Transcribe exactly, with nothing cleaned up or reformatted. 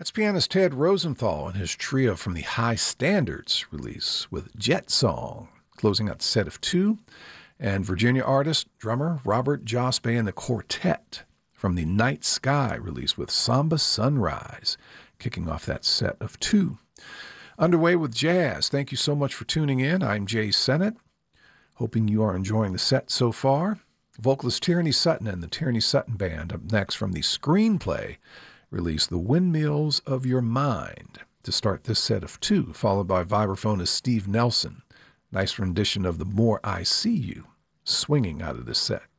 That's pianist Ted Rosenthal and his trio from the High Standards release with Jet Song, closing out the set of two, and Virginia artist, drummer Robert Jospe and the Quartet from the Night Sky release with Samba Sunrise, kicking off that set of two. Underway with jazz. Thank you so much for tuning in. I'm Jay Sennett, hoping you are enjoying the set so far. Vocalist Tierney Sutton and the Tierney Sutton Band up next from the Screenplay release, The Windmills of Your Mind, to start this set of two, followed by vibraphonist Steve Nelson. Nice rendition of The More I See You, swinging out of this set.